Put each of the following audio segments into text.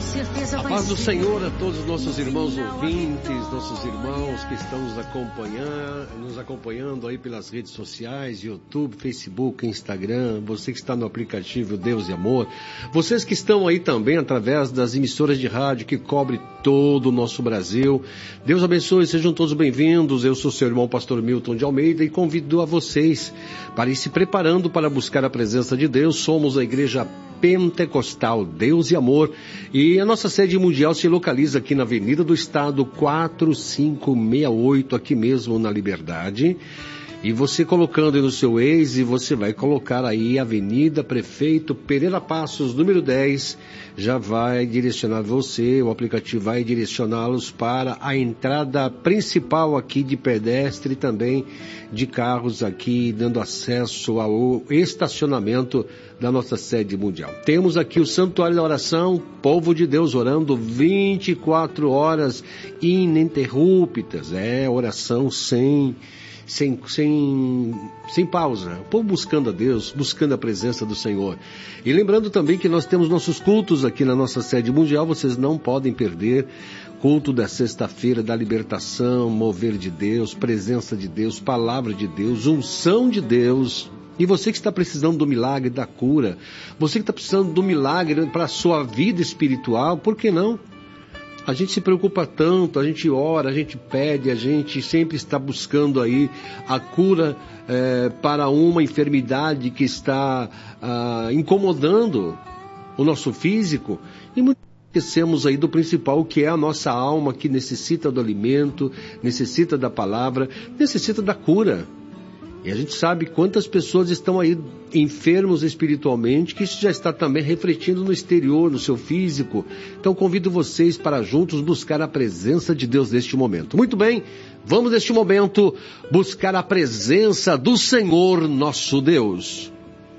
A paz do Senhor a todos os nossos irmãos ouvintes, nossos irmãos que estão nos acompanhando aí pelas redes sociais, YouTube, Facebook, Instagram, você que está no aplicativo Deus e Amor, vocês que estão aí também através das emissoras de rádio que cobre todo o nosso Brasil. Deus abençoe, sejam todos bem-vindos. Eu sou seu irmão pastor Milton de Almeida e convido a vocês para ir se preparando para buscar a presença de Deus. Somos a igreja Pentecostal Deus e Amor, e a nossa sede mundial se localiza aqui na Avenida do Estado 4568, aqui mesmo na Liberdade. E você colocando aí no seu Waze, você vai colocar aí Avenida Prefeito Pereira Passos, número 10, já vai direcionar você, o aplicativo vai direcioná-los para a entrada principal aqui de pedestre e também de carros aqui, dando acesso ao estacionamento da nossa sede mundial. Temos aqui o Santuário da Oração, povo de Deus orando 24 horas ininterruptas, oração sem pausa, o povo buscando a Deus, buscando a presença do Senhor. E lembrando também que nós temos nossos cultos aqui na nossa sede mundial, vocês não podem perder culto da sexta-feira da libertação, mover de Deus, presença de Deus, palavra de Deus, unção de Deus. E você que está precisando do milagre da cura, você que está precisando do milagre para a sua vida espiritual, por que não? A gente se preocupa tanto, a gente ora, a gente pede, a gente sempre está buscando aí a cura para uma enfermidade que está incomodando o nosso físico. E muitas vezes esquecemos aí do principal, que é a nossa alma, que necessita do alimento, necessita da palavra, necessita da cura. E a gente sabe quantas pessoas estão aí enfermos espiritualmente, que isso já está também refletindo no exterior, no seu físico. Então convido vocês para juntos buscar a presença de Deus neste momento. Muito bem, vamos neste momento buscar a presença do Senhor nosso Deus.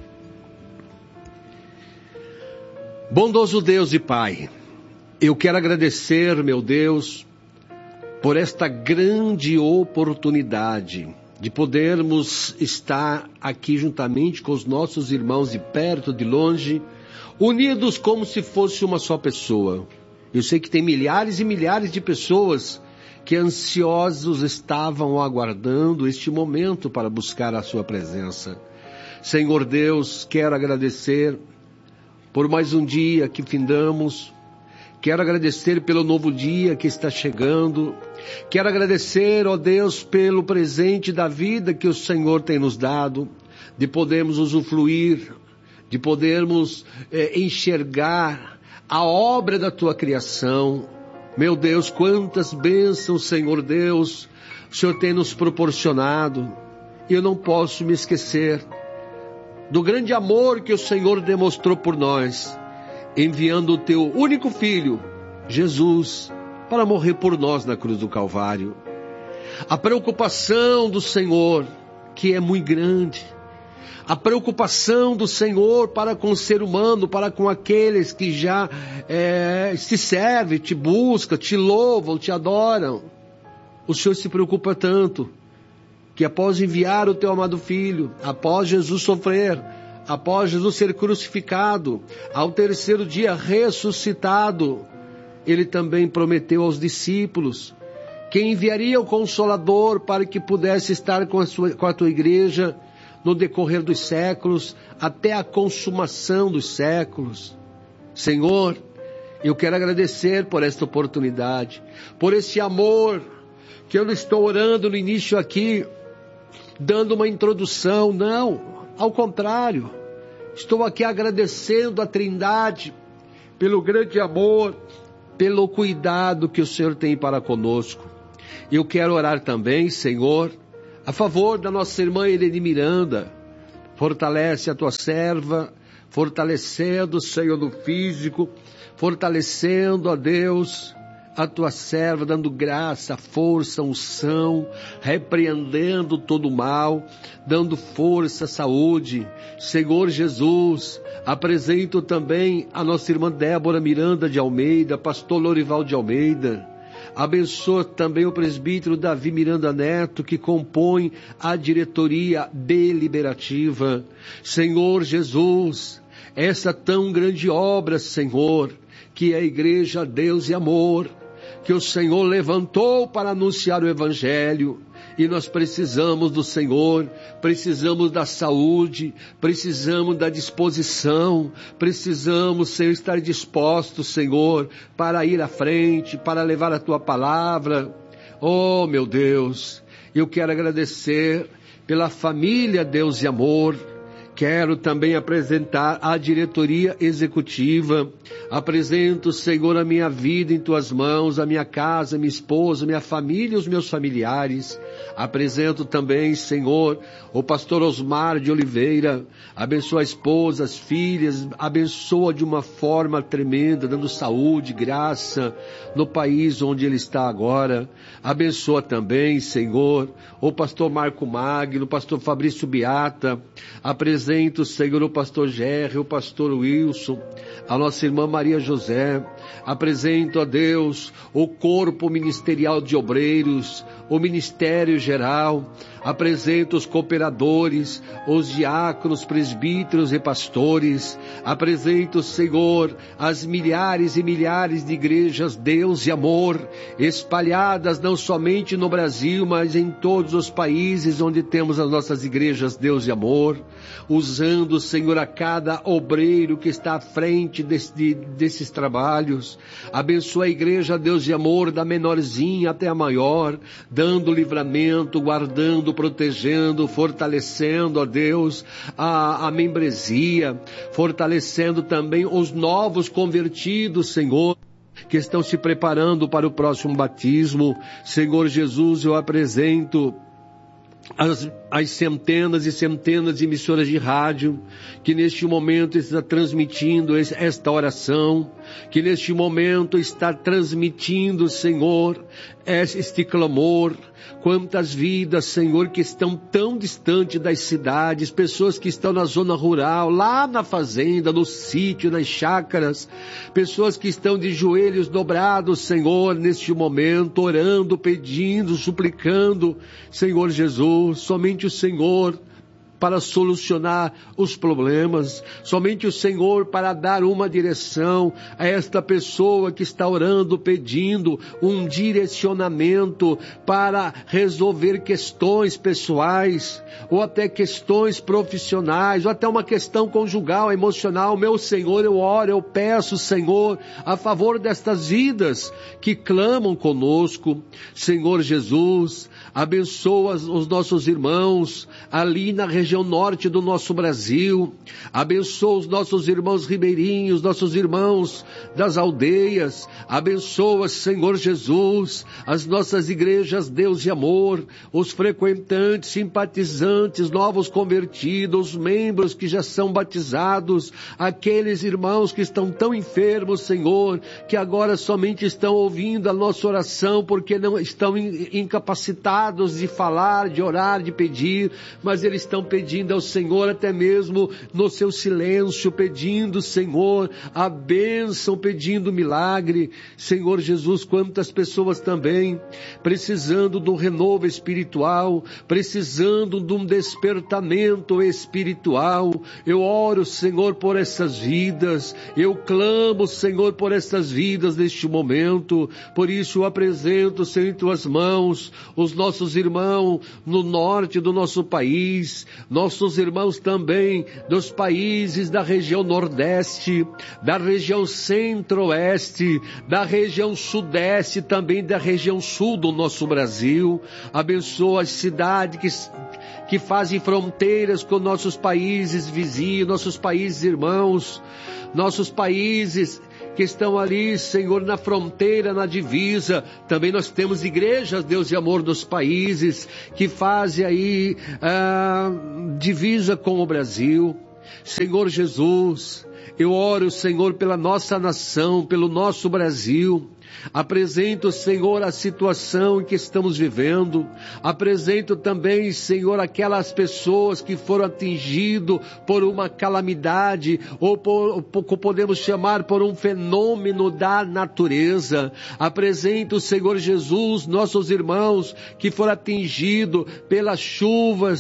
Bondoso Deus e Pai, eu quero agradecer, meu Deus, por esta grande oportunidade de podermos estar aqui juntamente com os nossos irmãos de perto, de longe, unidos como se fosse uma só pessoa. Eu sei que tem milhares e milhares de pessoas que ansiosos estavam aguardando este momento para buscar a sua presença. Senhor Deus, quero agradecer por mais um dia que findamos. Quero agradecer pelo novo dia que está chegando. Quero agradecer, ó Deus, pelo presente da vida que o Senhor tem nos dado, de podermos usufruir, de podermos enxergar a obra da Tua criação. Meu Deus, quantas bênçãos, Senhor Deus, o Senhor tem nos proporcionado. E eu não posso me esquecer do grande amor que o Senhor demonstrou por nós, enviando o Teu único Filho, Jesus, para morrer por nós na cruz do Calvário. A preocupação do Senhor, que é muito grande, a preocupação do Senhor para com o ser humano, para com aqueles que já te servem, te buscam, te louvam, te adoram. O Senhor se preocupa tanto, que após enviar o Teu amado Filho, após Jesus sofrer, após Jesus ser crucificado, ao terceiro dia ressuscitado, Ele também prometeu aos discípulos que enviaria o Consolador para que pudesse estar com a Tua igreja no decorrer dos séculos, até a consumação dos séculos. Senhor, eu quero agradecer por esta oportunidade, por esse amor, que eu não estou orando no início aqui, dando uma introdução, não. Ao contrário, estou aqui agradecendo a Trindade pelo grande amor, pelo cuidado que o Senhor tem para conosco. Eu quero orar também, Senhor, a favor da nossa irmã Helene Miranda. Fortalece a Tua serva, fortalecendo, Senhor, no físico, fortalecendo, ó Deus, a Tua serva, dando graça, força, unção, repreendendo todo o mal, dando força, saúde. Senhor Jesus, apresento também a nossa irmã Débora Miranda de Almeida, pastor Lorival de Almeida. Abençoa também o presbítero Davi Miranda Neto, que compõe a diretoria deliberativa. Senhor Jesus, essa tão grande obra, Senhor, que é a Igreja Deus e Amor, que o Senhor levantou para anunciar o Evangelho. E nós precisamos do Senhor, precisamos da saúde, precisamos da disposição, precisamos, Senhor, estar dispostos, Senhor, para ir à frente, para levar a Tua palavra. Oh, meu Deus, eu quero agradecer pela família Deus e Amor. Quero também apresentar a diretoria executiva. Apresento, Senhor, a minha vida em Tuas mãos, a minha casa, minha esposa, minha família e os meus familiares. Apresento também, Senhor, o pastor Osmar de Oliveira. Abençoa a esposa, as filhas, abençoa de uma forma tremenda, dando saúde, graça no país onde ele está agora. Abençoa também, Senhor, o pastor Marco Magno, o pastor Fabrício Beata. Apresento, Senhor, o pastor Gerry, o pastor Wilson, a nossa irmã Maria José. Apresento a Deus o corpo ministerial de obreiros, o ministério geral. Apresento os cooperadores, os diáconos, presbíteros e pastores. Apresento, Senhor, as milhares e milhares de igrejas Deus e Amor, espalhadas não somente no Brasil, mas em todos os países onde temos as nossas igrejas Deus e Amor. Usando, Senhor, a cada obreiro que está à frente desses trabalhos. Abençoa a igreja Deus e Amor, da menorzinha até a maior, dando livramento, guardando, protegendo, fortalecendo, ó Deus, a membresia, fortalecendo também os novos convertidos, Senhor, que estão se preparando para o próximo batismo. Senhor Jesus, eu apresento as centenas e centenas de emissoras de rádio que neste momento está transmitindo esta oração, que neste momento está transmitindo, Senhor, este clamor. Quantas vidas, Senhor, que estão tão distante das cidades, pessoas que estão na zona rural, lá na fazenda, no sítio, nas chácaras, pessoas que estão de joelhos dobrados, Senhor, neste momento, orando, pedindo, suplicando, Senhor Jesus, somente o Senhor para solucionar os problemas, somente o Senhor para dar uma direção a esta pessoa que está orando, pedindo um direcionamento para resolver questões pessoais, ou até questões profissionais, ou até uma questão conjugal, emocional. Meu Senhor, eu oro, eu peço, Senhor, a favor destas vidas que clamam conosco. Senhor Jesus, abençoa os nossos irmãos ali na região norte do nosso Brasil. Abençoa os nossos irmãos ribeirinhos, nossos irmãos das aldeias. Abençoa, Senhor Jesus, as nossas igrejas Deus e Amor, os frequentantes, simpatizantes, novos convertidos, membros que já são batizados, aqueles irmãos que estão tão enfermos, Senhor, que agora somente estão ouvindo a nossa oração porque não estão incapacitados de falar, de orar, de pedir, mas eles estão pedindo ao Senhor até mesmo no seu silêncio, pedindo, Senhor, a bênção, pedindo milagre. Senhor Jesus, quantas pessoas também precisando de um renovo espiritual, precisando de um despertamento espiritual. Eu oro, Senhor, por essas vidas, eu clamo, Senhor, por essas vidas neste momento. Por isso eu apresento, Senhor, em Tuas mãos os nossos irmãos no norte do nosso país, nossos irmãos também dos países da região nordeste, da região centro-oeste, da região sudeste, também da região sul do nosso Brasil. Abençoa as cidades que fazem fronteiras com nossos países vizinhos, nossos países irmãos, nossos países que estão ali, Senhor, na fronteira, na divisa. Também nós temos igrejas, Deus e Amor, dos países que fazem aí divisa com o Brasil. Senhor Jesus, eu oro, Senhor, pela nossa nação, pelo nosso Brasil. Apresento, Senhor, a situação em que estamos vivendo. Apresento também, Senhor, aquelas pessoas que foram atingidas por uma calamidade, ou podemos chamar por um fenômeno da natureza. Apresento, Senhor Jesus, nossos irmãos que foram atingidos pelas chuvas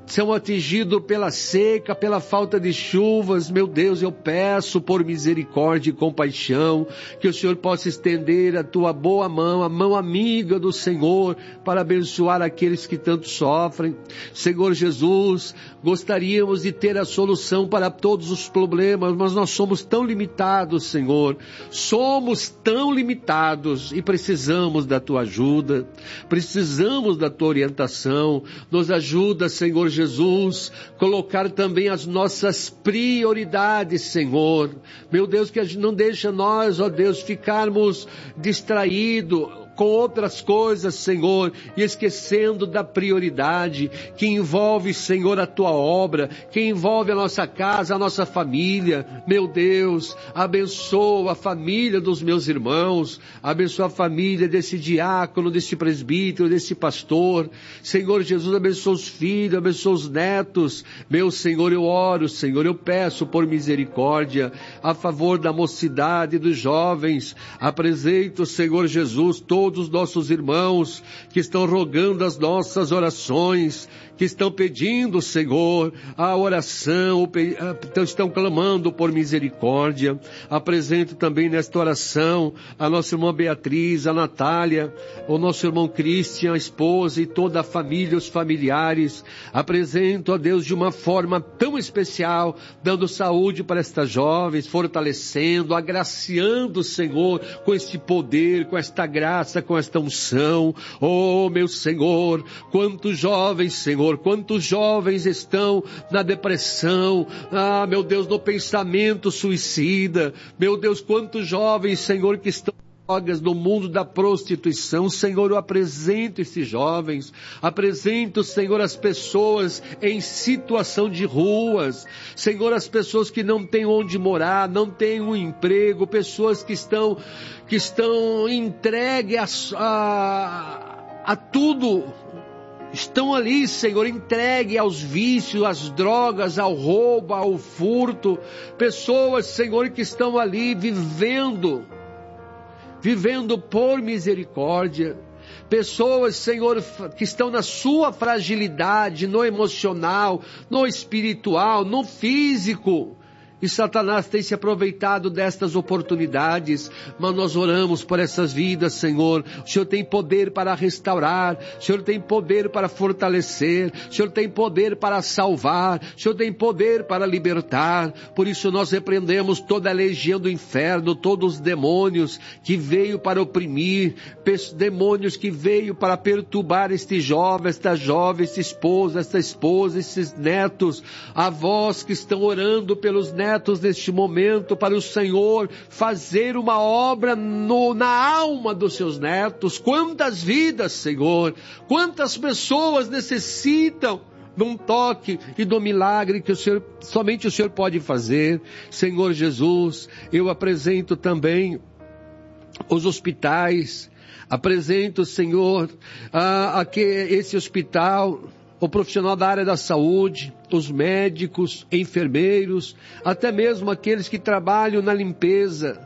são atingidos pela seca, pela falta de chuvas. Meu Deus, eu peço por misericórdia e compaixão, que o Senhor possa estender a tua boa mão, a mão amiga do Senhor, para abençoar aqueles que tanto sofrem. Senhor Jesus, gostaríamos de ter a solução para todos os problemas, mas nós somos tão limitados, Senhor. Somos tão limitados e precisamos da tua ajuda, precisamos da tua orientação. Nos ajuda, Senhor Jesus, colocar também as nossas prioridades, Senhor. Meu Deus, que não deixa nós, ó Deus, ficarmos distraídos com outras coisas, Senhor, e esquecendo da prioridade que envolve, Senhor, a tua obra, que envolve a nossa casa, a nossa família. Meu Deus, abençoa a família dos meus irmãos, abençoa a família desse diácono, desse presbítero, desse pastor. Senhor Jesus, abençoa os filhos, abençoa os netos. Meu Senhor, eu oro, Senhor, eu peço por misericórdia a favor da mocidade, dos jovens. Apresento, Senhor Jesus, todos os nossos irmãos que estão rogando as nossas orações, que estão pedindo, Senhor, a oração, estão clamando por misericórdia. Apresento também nesta oração a nossa irmã Beatriz, a Natália, o nosso irmão Cristian, a esposa e toda a família, os familiares. Apresento a Deus de uma forma tão especial, dando saúde para estas jovens, fortalecendo, agraciando, Senhor, com este poder, com esta graça, com esta unção. Oh, meu Senhor, quantos jovens, Senhor, quantos jovens estão na depressão, meu Deus, no pensamento suicida. Meu Deus, quantos jovens, Senhor, que estão no mundo da prostituição. Senhor, eu apresento esses jovens, apresento, Senhor, as pessoas em situação de ruas, Senhor, as pessoas que não têm onde morar, não têm um emprego, pessoas que estão entregues a tudo, estão ali, Senhor, entregue aos vícios, às drogas, ao roubo, ao furto. Pessoas, Senhor, que estão ali vivendo por misericórdia. Pessoas, Senhor, que estão na sua fragilidade, no emocional, no espiritual, no físico. E Satanás tem se aproveitado destas oportunidades, mas nós oramos por essas vidas, Senhor. O Senhor tem poder para restaurar, o Senhor tem poder para fortalecer, o Senhor tem poder para salvar, o Senhor tem poder para libertar. Por isso nós repreendemos toda a legião do inferno, todos os demônios que veio para oprimir, demônios que veio para perturbar este jovem, esta jovem, esta esposa, esses netos, avós que estão orando pelos netos neste momento, para o Senhor fazer uma obra na alma dos seus netos. Quantas vidas, Senhor, quantas pessoas necessitam de um toque e do milagre que somente o Senhor pode fazer. Senhor Jesus, eu apresento também os hospitais, apresento, Senhor, esse hospital, o profissional da área da saúde, os médicos, enfermeiros, até mesmo aqueles que trabalham na limpeza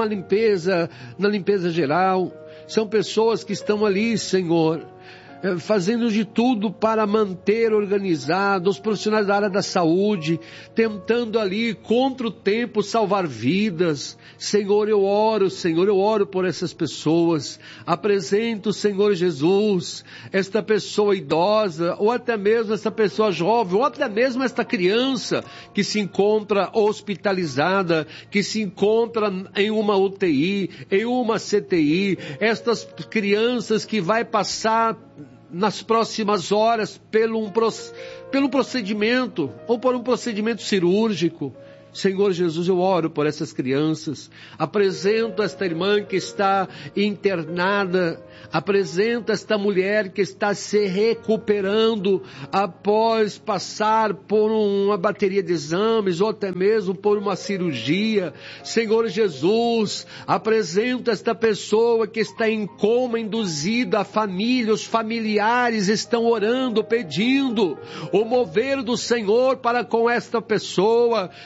geral. São pessoas que estão ali, Senhor, fazendo de tudo para manter organizado, os profissionais da área da saúde, tentando ali contra o tempo salvar vidas. Senhor, eu oro por essas pessoas. Apresento, Senhor Jesus, esta pessoa idosa, ou até mesmo esta pessoa jovem, ou até mesmo esta criança que se encontra hospitalizada, que se encontra em uma UTI, em uma CTI, estas crianças que vai passar nas próximas horas pelo procedimento, ou por um procedimento cirúrgico. Senhor Jesus, eu oro por essas crianças. Apresento esta irmã que está internada, apresento esta mulher que está se recuperando após passar por uma bateria de exames, ou até mesmo por uma cirurgia. Senhor Jesus, apresento esta pessoa que está em coma induzido, a família, os familiares estão orando, pedindo o mover do Senhor para com esta pessoa. Senhor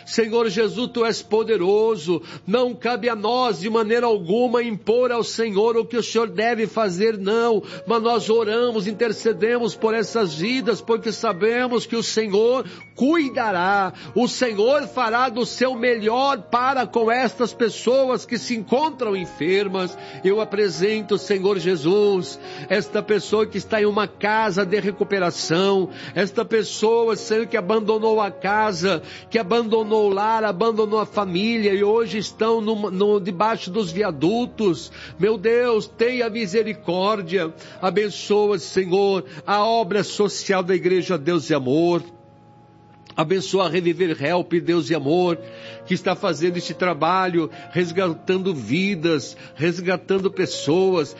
Senhor Jesus, Tu és poderoso. Não cabe a nós de maneira alguma impor ao Senhor o que o Senhor deve fazer, não. Mas nós oramos, intercedemos por essas vidas, porque sabemos que o Senhor cuidará. O Senhor fará do seu melhor para com estas pessoas que se encontram enfermas. Eu apresento, Senhor Jesus, esta pessoa que está em uma casa de recuperação, esta pessoa, Senhor, que abandonou a casa, que abandonou o lar, abandonou a família e hoje estão debaixo dos viadutos. Meu Deus, tenha misericórdia. Abençoa, Senhor, a obra social da Igreja Deus e Amor. Abençoa a Reviver Help, Deus e Amor, que está fazendo este trabalho, resgatando vidas, resgatando pessoas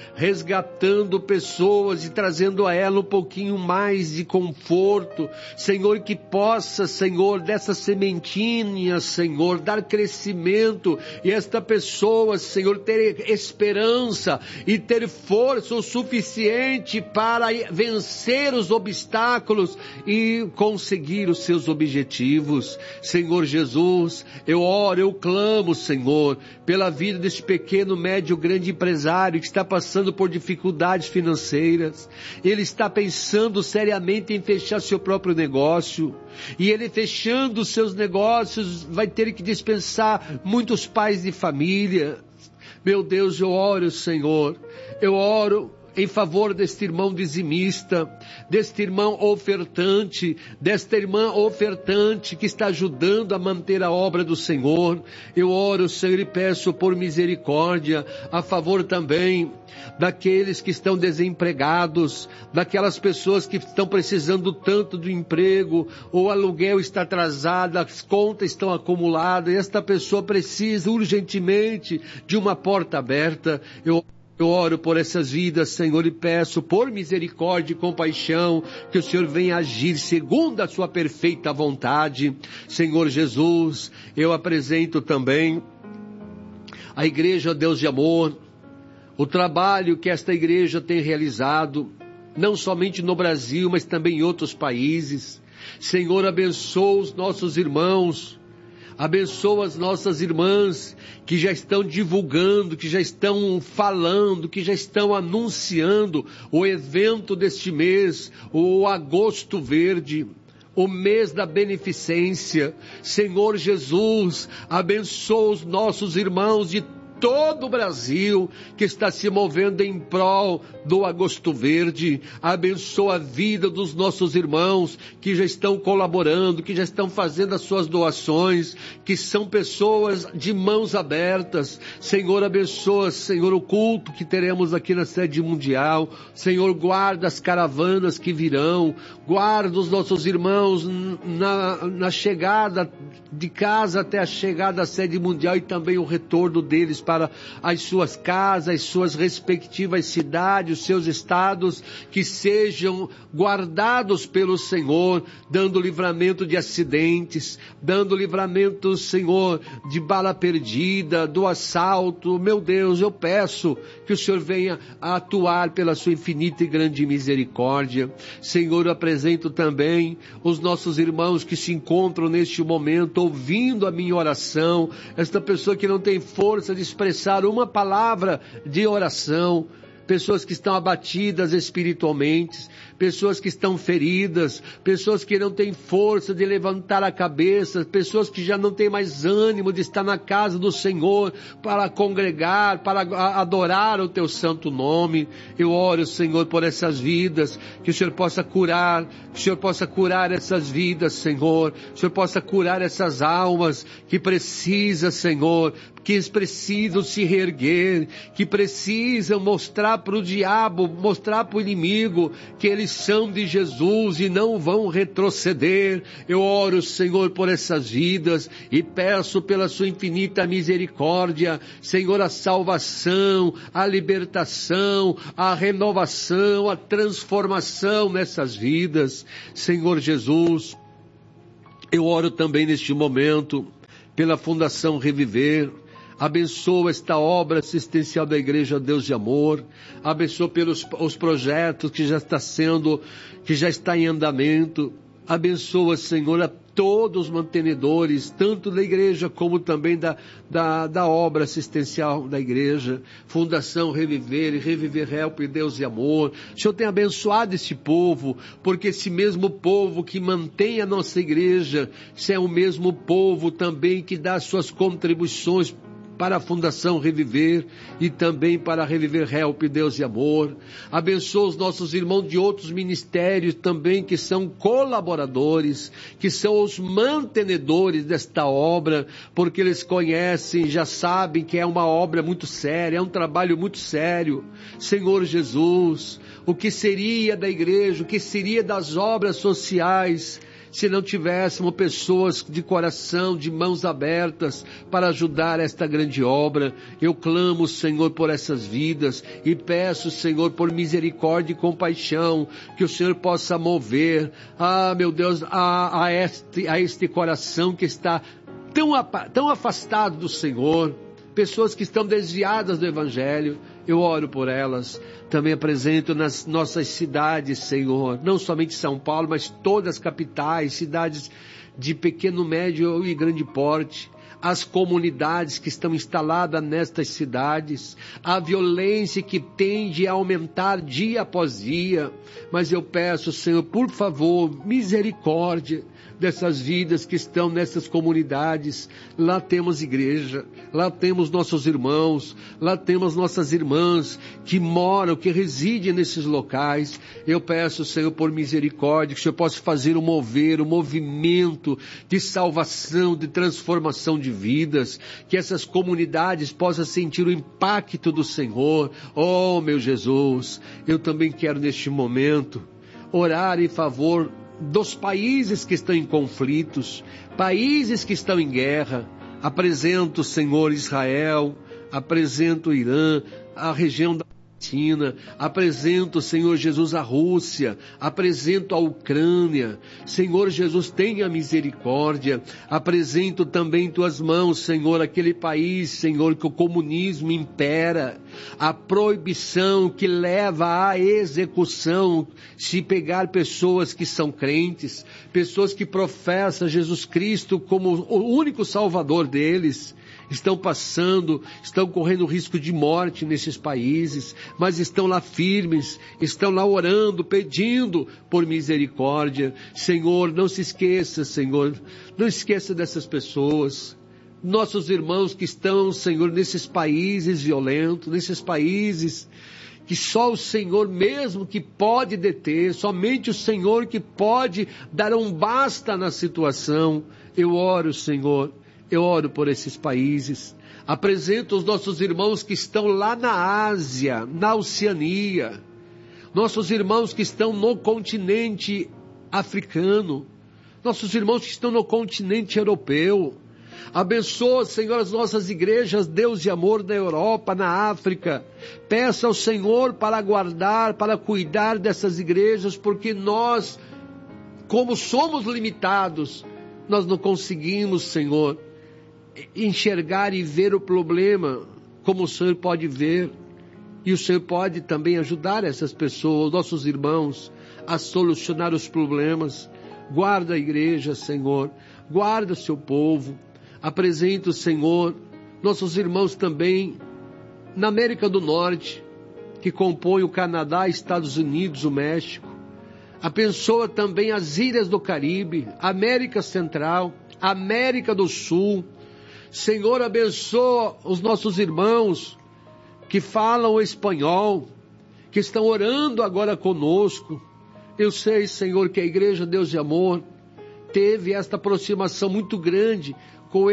e trazendo a ela um pouquinho mais de conforto. Senhor, que possa, Senhor, dessa sementinha, Senhor, dar crescimento e esta pessoa, Senhor, ter esperança e ter força o suficiente para vencer os obstáculos e conseguir os seus objetivos. Senhor Jesus, eu oro, eu clamo, Senhor, pela vida deste pequeno, médio, grande empresário que está passando por dificuldades financeiras. Ele está pensando seriamente em fechar seu próprio negócio. E ele fechando os seus negócios vai ter que dispensar muitos pais de família. Meu Deus, eu oro, Senhor, eu oro em favor deste irmão dizimista, deste irmão ofertante, desta irmã ofertante que está ajudando a manter a obra do Senhor. Eu oro, Senhor, e peço por misericórdia a favor também daqueles que estão desempregados, daquelas pessoas que estão precisando tanto do emprego, o aluguel está atrasado, as contas estão acumuladas, e esta pessoa precisa urgentemente de uma porta aberta. Eu oro por essas vidas, Senhor, e peço por misericórdia e compaixão que o Senhor venha agir segundo a sua perfeita vontade. Senhor Jesus, eu apresento também a Igreja Deus de Amor, o trabalho que esta igreja tem realizado, não somente no Brasil, mas também em outros países. Senhor, abençoa os nossos irmãos, abençoa as nossas irmãs que já estão divulgando, que já estão falando, que já estão anunciando o evento deste mês, o Agosto Verde, o mês da beneficência. Senhor Jesus, abençoa os nossos irmãos de todo o Brasil que está se movendo em prol do Agosto Verde. Abençoa a vida dos nossos irmãos que já estão colaborando, que já estão fazendo as suas doações, que são pessoas de mãos abertas. Senhor, abençoa, Senhor, o culto que teremos aqui na sede mundial. Senhor, guarda as caravanas que virão, guarda os nossos irmãos na chegada de casa até a chegada à sede mundial e também o retorno deles para as suas casas, as suas respectivas cidades, os seus estados, que sejam guardados pelo Senhor, dando livramento de acidentes, dando livramento, Senhor, de bala perdida, do assalto. Meu Deus, eu peço que o Senhor venha a atuar pela sua infinita e grande misericórdia. Senhor, eu apresento também os nossos irmãos que se encontram neste momento ouvindo a minha oração, esta pessoa que não tem força de expressar uma palavra de oração, pessoas que estão abatidas espiritualmente, pessoas que estão feridas, pessoas que não têm força de levantar a cabeça, pessoas que já não têm mais ânimo de estar na casa do Senhor para congregar, para adorar o teu santo nome. Eu oro, Senhor, por essas vidas, que o Senhor possa curar, que o Senhor possa curar essas vidas, Senhor, que o Senhor possa curar essas almas que precisam, Senhor, que precisam se reerguer, que precisam mostrar para o diabo, mostrar para o inimigo que eles são de Jesus e não vão retroceder. Eu oro, Senhor, por essas vidas e peço pela sua infinita misericórdia, Senhor, a salvação, a libertação, a renovação, a transformação nessas vidas. Senhor Jesus, eu oro também neste momento pela Fundação Reviver. Abençoa esta obra assistencial da Igreja Deus de Amor, abençoa pelos os projetos que já está em andamento, Abençoa, Senhor, a todos os mantenedores, tanto da igreja como também da obra assistencial da igreja, Fundação Reviver e Reviver Help, Deus e Amor. O Senhor tem abençoado esse povo, porque esse mesmo povo que mantém a nossa igreja, é o mesmo povo também que dá suas contribuições para a Fundação Reviver e também para Reviver Help, Deus e Amor. Abençoa os nossos irmãos de outros ministérios também que são colaboradores, que são os mantenedores desta obra, porque eles conhecem, já sabem que é uma obra muito séria, é um trabalho muito sério. Senhor Jesus, o que seria da igreja, o que seria das obras sociais, se não tivéssemos pessoas de coração, de mãos abertas, para ajudar esta grande obra? Eu clamo, Senhor, por essas vidas, e peço, Senhor, por misericórdia e compaixão, que o Senhor possa mover, meu Deus, a este coração que está tão afastado do Senhor, pessoas que estão desviadas do Evangelho. Eu oro por elas. Também apresento nas nossas cidades, Senhor, não somente São Paulo, mas todas as capitais, cidades de pequeno, médio e grande porte, as comunidades que estão instaladas nestas cidades, a violência que tende a aumentar dia após dia. Mas eu peço, Senhor, por favor, misericórdia dessas vidas que estão nessas comunidades. Lá temos igreja, lá temos nossos irmãos, lá temos nossas irmãs que moram, que residem nesses locais. Eu peço, Senhor, por misericórdia, que o Senhor possa fazer um movimento de salvação, de transformação de vidas, que essas comunidades possam sentir o impacto do Senhor. Oh, meu Jesus, eu também quero neste momento orar em favor dos países que estão em conflitos, países que estão em guerra. Apresento, Senhor, Israel, apresento o Irã, a região da Palestina, apresento, Senhor Jesus, a Rússia, apresento a Ucrânia. Senhor Jesus, tenha misericórdia. Apresento também em tuas mãos, Senhor, aquele país, Senhor, que o comunismo impera, a proibição que leva à execução, se pegar pessoas que são crentes, pessoas que professam Jesus Cristo como o único Salvador deles. Estão correndo risco de morte nesses países, mas estão lá firmes, estão lá orando, pedindo por misericórdia. Senhor, não se esqueça, Senhor, não esqueça dessas pessoas, nossos irmãos que estão, Senhor, nesses países violentos, nesses países que só o Senhor mesmo que pode deter, somente o Senhor que pode dar um basta na situação. Eu oro, Senhor, eu oro por esses países. Apresento os nossos irmãos que estão lá na Ásia, na Oceania, nossos irmãos que estão no continente africano, nossos irmãos que estão no continente europeu. Abençoa, Senhor, as nossas igrejas, Deus e Amor, na Europa, na África. Peça ao Senhor para guardar, para cuidar dessas igrejas, porque nós, como somos limitados, nós não conseguimos, Senhor, enxergar e ver o problema como o Senhor pode ver. E o Senhor pode também ajudar essas pessoas, nossos irmãos, a solucionar os problemas. Guarda a igreja, Senhor, guarda o seu povo. Apresento, Senhor, nossos irmãos também na América do Norte, que compõem o Canadá, Estados Unidos, o México. Abençoa também as ilhas do Caribe, América Central, América do Sul. Senhor, abençoa os nossos irmãos que falam espanhol, que estão orando agora conosco. Eu sei, Senhor, que a Igreja Deus de Amor teve esta aproximação muito grande com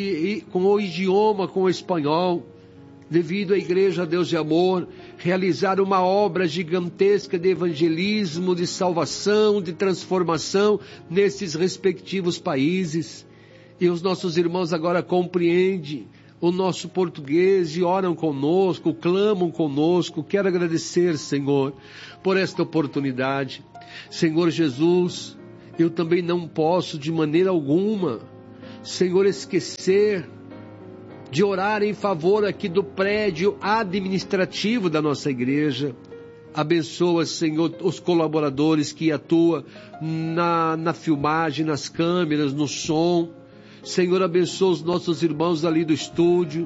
o idioma, com o espanhol, devido à Igreja Deus de Amor realizar uma obra gigantesca de evangelismo, de salvação, de transformação nesses respectivos países. E os nossos irmãos agora compreendem o nosso português e oram conosco, clamam conosco. Quero agradecer, Senhor, por esta oportunidade. Senhor Jesus, eu também não posso de maneira alguma, Senhor, esquecer de orar em favor aqui do prédio administrativo da nossa igreja. Abençoa, Senhor, os colaboradores que atuam na filmagem, nas câmeras, no som. Senhor, abençoa os nossos irmãos ali do estúdio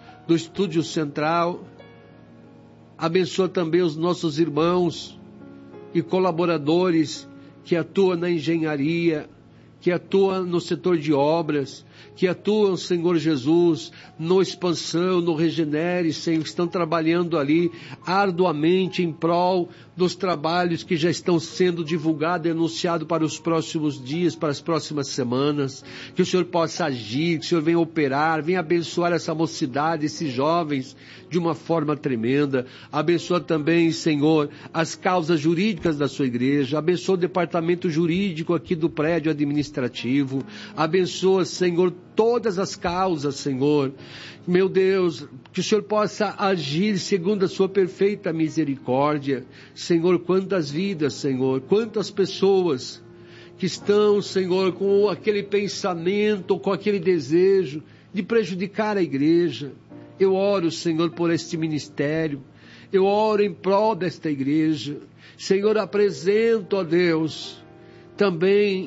central. Abençoa também os nossos irmãos e colaboradores que atuam na engenharia, que atuam no setor de obras, que atuam, Senhor Jesus, no Expansão, no Regenere, Senhor, que estão trabalhando ali arduamente em prol dos trabalhos que já estão sendo divulgados e anunciados para os próximos dias, para as próximas semanas. Que o Senhor possa agir, que o Senhor venha operar, venha abençoar essa mocidade, esses jovens, de uma forma tremenda. Abençoa também, Senhor, as causas jurídicas da sua igreja. Abençoa o departamento jurídico aqui do prédio administrativo. Abençoa, Senhor, todas as causas, Senhor. Meu Deus, que o Senhor possa agir segundo a sua perfeita misericórdia. Senhor, quantas vidas, Senhor, quantas pessoas que estão, Senhor, com aquele pensamento, com aquele desejo de prejudicar a igreja. Eu oro, Senhor, por este ministério. Eu oro em prol desta igreja. Senhor, apresento a Deus também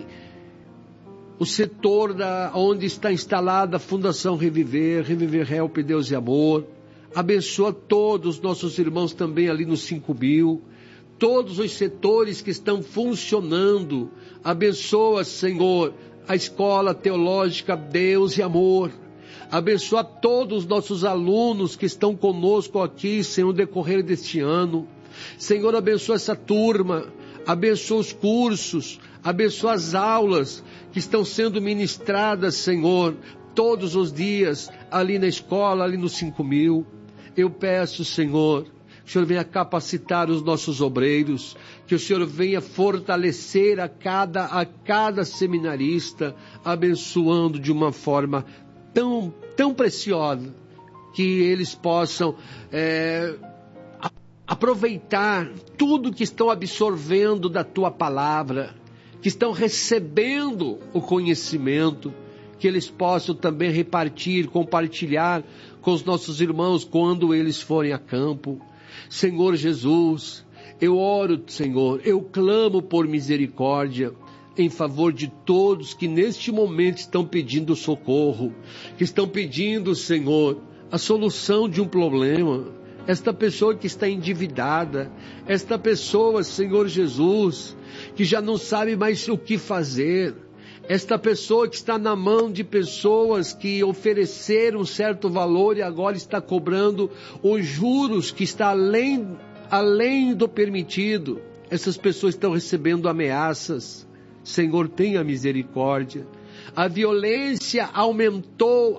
o setor onde está instalada a Fundação Reviver Help, Deus e Amor. Abençoa todos os nossos irmãos também ali no 5000, todos os setores que estão funcionando. Abençoa, Senhor, a Escola Teológica Deus e Amor. Abençoa todos os nossos alunos que estão conosco aqui, Senhor, no decorrer deste ano. Senhor, abençoa essa turma, abençoa os cursos, abençoa as aulas que estão sendo ministradas, Senhor, todos os dias, ali na escola, ali no 5000. Eu peço, Senhor, que o Senhor venha capacitar os nossos obreiros, que o Senhor venha fortalecer a cada seminarista, abençoando de uma forma tão preciosa, que eles possam aproveitar tudo que estão absorvendo da Tua Palavra, que estão recebendo o conhecimento, que eles possam também repartir, compartilhar com os nossos irmãos quando eles forem a campo. Senhor Jesus, eu oro, Senhor, eu clamo por misericórdia em favor de todos que neste momento estão pedindo socorro, que estão pedindo, Senhor, a solução de um problema. Esta pessoa que está endividada, esta pessoa, Senhor Jesus, que já não sabe mais o que fazer, esta pessoa que está na mão de pessoas que ofereceram um certo valor e agora está cobrando os juros que está além do permitido. Essas pessoas estão recebendo ameaças. Senhor, tenha misericórdia. A violência aumentou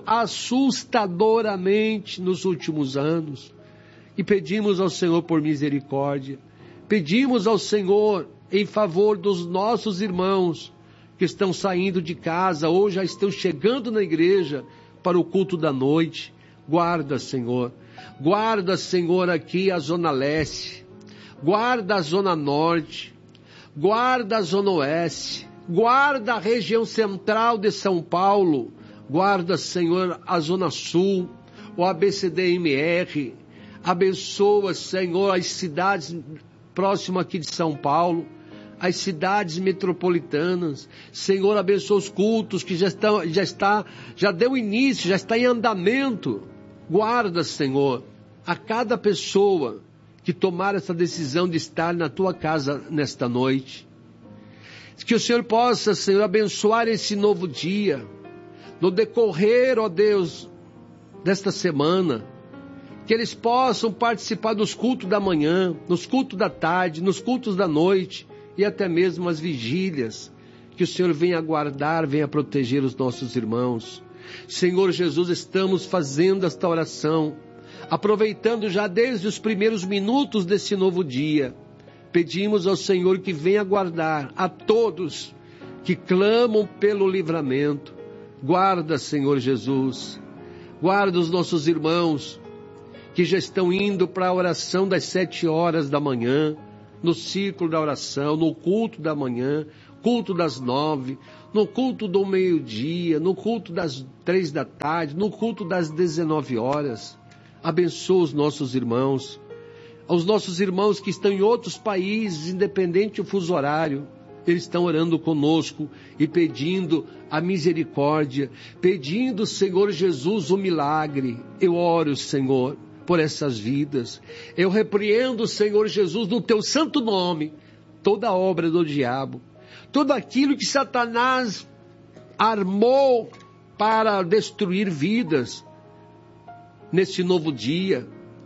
assustadoramente nos últimos anos. E pedimos ao Senhor por misericórdia. Pedimos ao Senhor em favor dos nossos irmãos que estão saindo de casa ou já estão chegando na igreja para o culto da noite. Guarda, Senhor. Guarda, Senhor, aqui a Zona Leste. Guarda a Zona Norte. Guarda a Zona Oeste. Guarda a região central de São Paulo. Guarda, Senhor, a Zona Sul, o ABCDMR. Abençoa, Senhor, as cidades próximas aqui de São Paulo, as cidades metropolitanas. Senhor, abençoa os cultos que já deu início, já está em andamento. Guarda, Senhor, a cada pessoa que tomar essa decisão de estar na tua casa nesta noite. Que o Senhor possa, Senhor, abençoar esse novo dia, no decorrer, ó Deus, desta semana, que eles possam participar dos cultos da manhã, nos cultos da tarde, nos cultos da noite e até mesmo as vigílias. Que o Senhor venha guardar, venha proteger os nossos irmãos. Senhor Jesus, estamos fazendo esta oração, aproveitando já desde os primeiros minutos desse novo dia. Pedimos ao Senhor que venha guardar a todos que clamam pelo livramento. Guarda, Senhor Jesus, guarda os nossos irmãos que já estão indo para a oração das 7 horas da manhã, no círculo da oração, no culto da manhã, culto das 9, no culto do meio-dia, no culto das 3 da tarde, no culto das 19 horas. Abençoa os nossos irmãos. aos nossos irmãos que estão em outros países, independente do fuso horário. Eles estão orando conosco e pedindo a misericórdia, pedindo, Senhor Jesus, o milagre. Eu oro, Senhor, por essas vidas. Eu repreendo, Senhor Jesus, no teu santo nome, toda obra do diabo, tudo aquilo que Satanás armou para destruir vidas neste novo dia.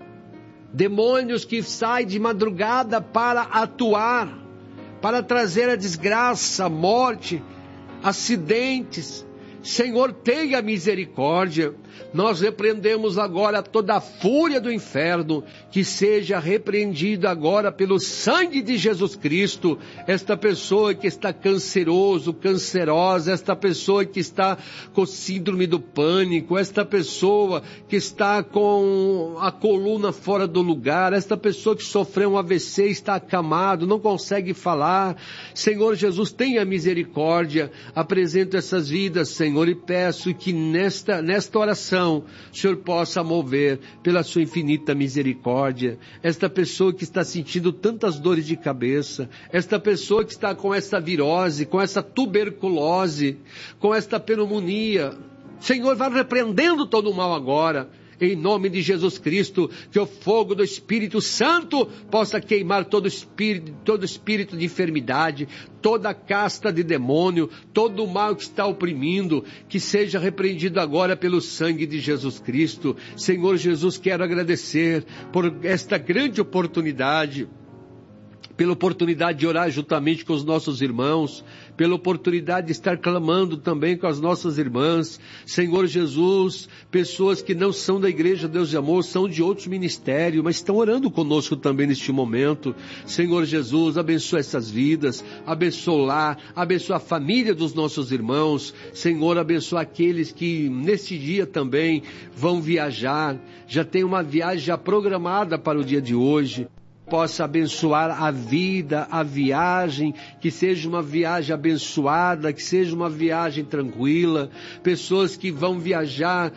Demônios que saem de madrugada para atuar, para trazer a desgraça, a morte, acidentes. Senhor, tenha misericórdia. Nós repreendemos agora toda a fúria do inferno, que seja repreendida agora pelo sangue de Jesus Cristo. Esta pessoa que está canceroso, cancerosa, esta pessoa que está com síndrome do pânico, esta pessoa que está com a coluna fora do lugar, esta pessoa que sofreu um AVC, está acamado, não consegue falar. Senhor Jesus, tenha misericórdia. Apresento essas vidas, Senhor, e peço que nesta oração o Senhor possa mover pela sua infinita misericórdia esta pessoa que está sentindo tantas dores de cabeça, esta pessoa que está com essa virose, com essa tuberculose, com esta pneumonia. Senhor, vai repreendendo todo o mal agora, em nome de Jesus Cristo, que o fogo do Espírito Santo possa queimar todo espírito de enfermidade, toda casta de demônio, todo o mal que está oprimindo, que seja repreendido agora pelo sangue de Jesus Cristo. Senhor Jesus, quero agradecer por esta grande oportunidade, pela oportunidade de orar juntamente com os nossos irmãos, pela oportunidade de estar clamando também com as nossas irmãs. Senhor Jesus, pessoas que não são da Igreja Deus de Amor, são de outros ministérios, mas estão orando conosco também neste momento. Senhor Jesus, abençoa essas vidas, abençoa a família dos nossos irmãos. Senhor, abençoa aqueles que neste dia também vão viajar, já tem uma viagem já programada para o dia de hoje. Possa abençoar a vida, a viagem, que seja uma viagem abençoada, que seja uma viagem tranquila. Pessoas que vão viajar,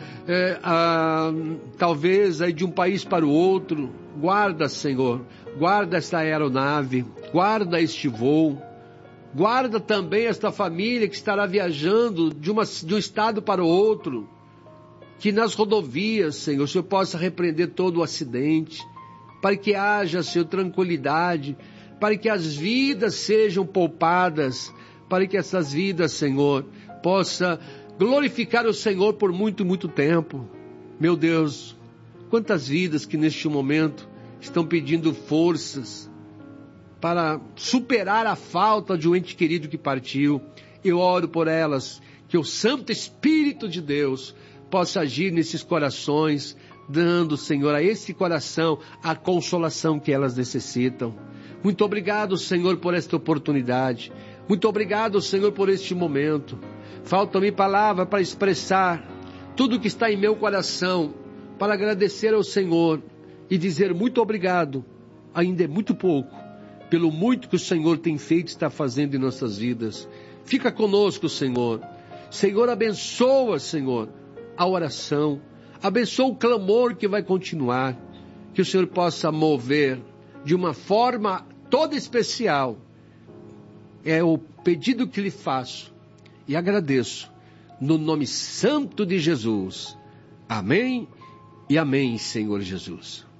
talvez aí de um país para o outro. Guarda, Senhor, guarda esta aeronave, guarda este voo. Guarda também esta família que estará viajando de um estado para o outro. Que nas rodovias, Senhor, o Senhor possa repreender todo o acidente, para que haja, Senhor, tranquilidade, para que as vidas sejam poupadas, para que essas vidas, Senhor, possa glorificar o Senhor por muito, muito tempo. Meu Deus, quantas vidas que neste momento estão pedindo forças para superar a falta de um ente querido que partiu. Eu oro por elas, que o Santo Espírito de Deus possa agir nesses corações, dando, Senhor, a esse coração a consolação que elas necessitam. Muito obrigado, Senhor, por esta oportunidade. Muito obrigado, Senhor, por este momento. Faltam-me palavras para expressar tudo o que está em meu coração, para agradecer ao Senhor e dizer muito obrigado, ainda é muito pouco, pelo muito que o Senhor tem feito e está fazendo em nossas vidas. Fica conosco, Senhor. Senhor, abençoa, Senhor, a oração. Abençoa o clamor que vai continuar, que o Senhor possa mover de uma forma toda especial. É o pedido que lhe faço e agradeço, no nome santo de Jesus. Amém e amém, Senhor Jesus.